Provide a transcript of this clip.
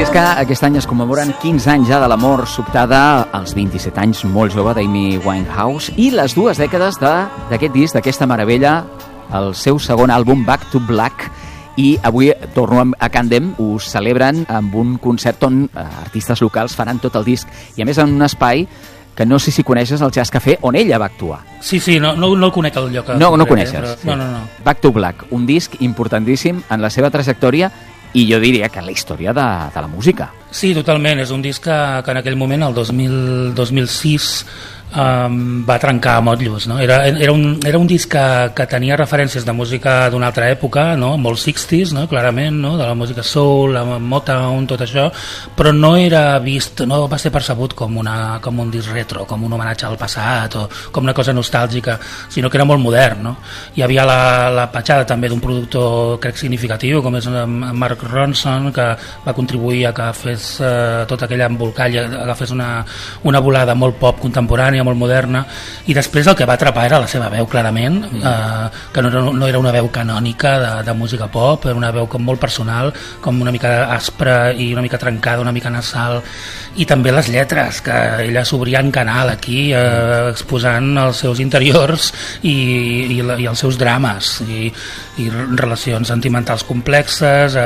I és que aquest any es commemoren 15 anys ja de la mort sobtada als 27 anys, molt jove, d'Amy Winehouse, i les 2 dècades d'aquest disc, d'aquesta meravella, el seu segon àlbum, Back to Black. I avui torno a Candem, us celebren amb un concert on artistes locals faran tot el disc, i a més en un espai que no sé si coneixes, el Jazz Café, on ella va actuar. Sí, no el conec el lloc. No coneixes. Però... Sí. No. Back to Black, un disc importantíssim en la seva trajectòria i jo diria que en la història de la música. Sí, totalment. És un disc que en aquell moment, el 2006, va trencar a motllos, no? Era un disc que tenia referències de música d'una altra època, no? Molt 60s, no? Clarament, no? De la música soul, la Motown, tot això, però no era vist, no va ser percebut com un disc retro, com un homenatge al passat o com una cosa nostàlgica, sinó que era molt modern, no? Hi havia la petjada també d'un productor, crec, significatiu, com és Mark Ronson, que va contribuir a que fes tot aquell embolcall, agafés una volada molt pop contemporània, molt moderna, i després el que va atrapar era la seva veu, clarament, que no era una veu canònica de música pop, era una veu com molt personal, com una mica aspra i una mica trencada, una mica nasal, i també les lletres, que ella s'obria en canal aquí, exposant els seus interiors i els seus drames i relacions sentimentals complexes,